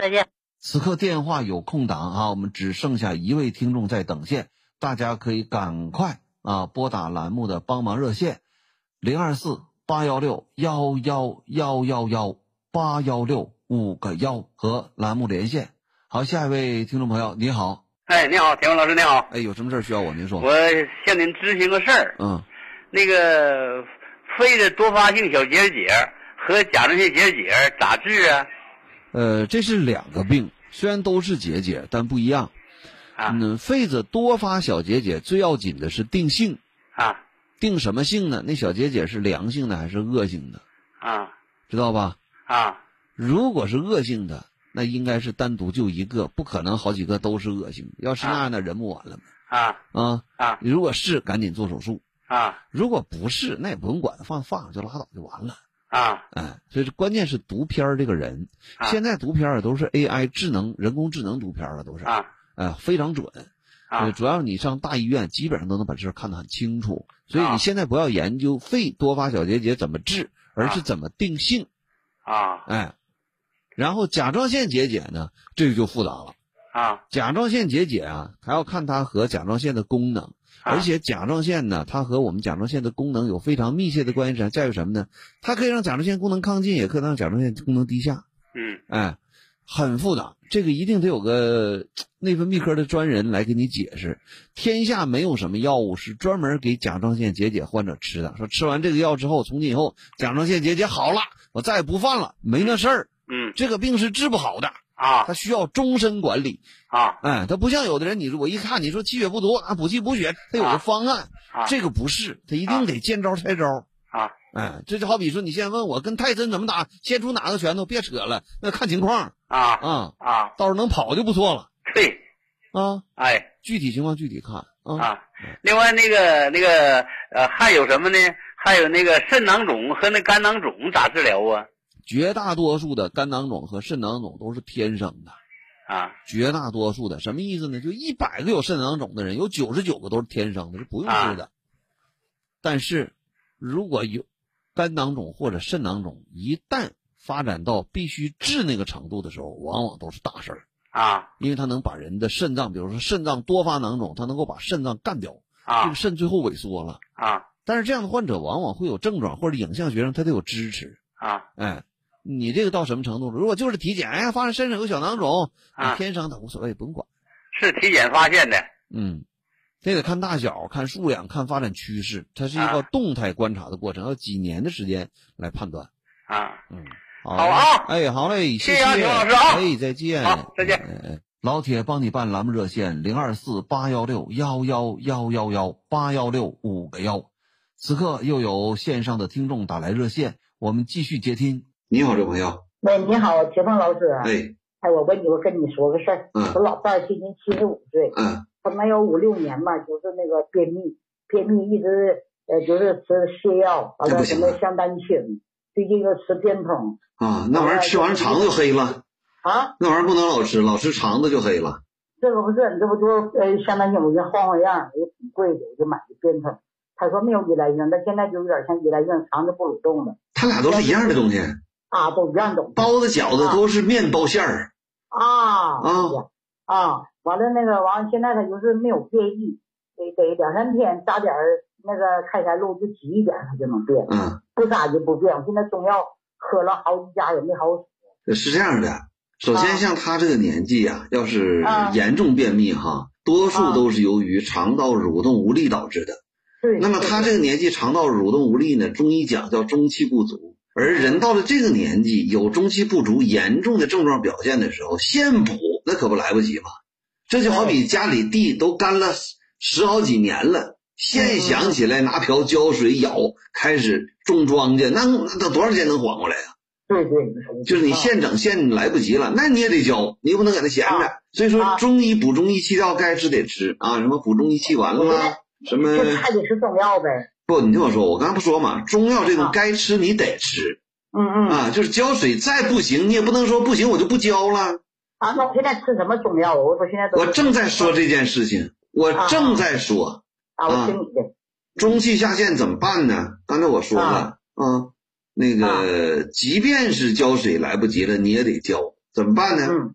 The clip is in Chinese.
再见。 此刻电话有空档啊，我们只剩下一位听众在等线，大家可以赶快拨打栏目的帮忙热线024-816-111-111-816-5个1和栏目连线。好，下一位听众朋友，你好。 哎，你好，田文老师，你好。 有什么事需要我？您说。 我向您咨询个事儿。那个肺的多发性小结节和甲状腺结节咋治啊？ 这是两个病，虽然都是结节，但不一样。肺子多发小结节最要紧的是定性。定什么性呢？那小结节是良性的还是恶性的？知道吧？如果是恶性的，那应该是单独就一个，不可能好几个都是恶性的。要是那样的人不完了吗？如果是，赶紧做手术。如果不是，那也不用管，放就拉倒就完了。所以关键是读片这个人，现在读片都是 AI 人工智能读片了，都是非常准。主要你上大医院基本上都能把这事看得很清楚。所以你现在不要研究肺多发小结节怎么治，而是怎么定性。然后甲状腺结节呢，这个就复杂了。甲状腺结节还要看它和甲状腺的功能。而且甲状腺呢，它和我们甲状腺的功能有非常密切的关系。在于什么呢？它可以让甲状腺功能亢进，也可以让甲状腺功能低下。很复杂，这个一定得有个内分泌科的专人来给你解释。天下没有什么药物是专门给甲状腺结节患者吃的，说吃完这个药之后，从今以后甲状腺结节好了，我再也不犯了，没那事儿。这个病是治不好的。它需要终身管理。它不像有的人，我一看你说气血不足补气补血，它有个方案。这个不是，它一定得见招拆招。这就好比说你现在问我跟泰森怎么打，先出哪个拳头，别扯了，那看情况。到时候能跑就不错了。 对。 具体情况具体看。 另外那个还有什么呢？还有那个肾囊肿和那肝囊肿咋治疗啊？ 绝大多数的肝囊肿和肾囊肿都是天生的。绝大多数的什么意思呢？就100个有肾囊肿的人，有99个都是天生的，是不用治的。但是如果有肝囊肿或者肾囊肿，一旦发展到必须治那个程度的时候，往往都是大事儿。因为它能把人的肾脏，比如说肾脏多发囊肿，它能够把肾脏干掉。这个肾最后萎缩了。但是这样的患者往往会有症状，或者影像学上它得有支持。你这个到什么程度了？如果就是体检，发现身上有小囊肿，天生的无所谓，不用管。 是体检发现的。 这得看大小、看数量、看发展趋势，它是一个动态观察的过程，要几年的时间来判断。 好啊。 好嘞，谢谢田老师再见。 好，再见。 老铁帮你办栏目热线024-816-111-816-5个1。此刻又有线上的听众打来热线，我们继续接听。你好，这位朋友。 喂，你好，田鹏老师。我跟你说个事儿。我老伴儿今年75岁。他没有5-6年吧，就是那个便秘一直就是吃泻药，完了什么香丹青，最近又吃便通。 那玩意儿吃完肠子就黑了。那玩意儿不能老吃肠子就黑了。 这个不是，这不就香丹青，我就换样，也挺贵的，我就买的便通。他说没有依赖性，但现在就有点像依赖性，肠子不蠕动了。 他俩都是一样的东西。 都一样东西。 包子饺子都是面包馅儿。 完了现在他就是没有变异，得2-3天扎点那个开塞露就挤一点，他就能变。不扎就不变。我现在中药喝了好几家也没好使。 是这样的，首先像他这个年纪要是严重便秘多数都是由于肠道蠕动无力导致的。那么他这个年纪肠道蠕动无力呢，中医讲叫中气不足。而人到了这个年纪，有中气不足严重的症状表现的时候，现补那可不来不及嘛。这就好比家里地都干了10好几年了，现想起来拿瓢浇水舀开始种庄稼，那等多少天能缓过来啊？ 对， 就是你现整现来不及了，那你也得浇，你又不能给他闲着。所以说中医补中益气药该吃得吃什么补中益气丸了，什么还得吃中药呗。 不，你听我说，我刚才不说嘛，中药这种该吃你得吃。就是浇水再不行，你也不能说不行我就不浇了。 那我现在吃什么中药？我正在说这件事情，我正在说。 我听你的。 中气下陷怎么办呢？刚才我说了那个即便是浇水来不及了，你也得浇，怎么办呢？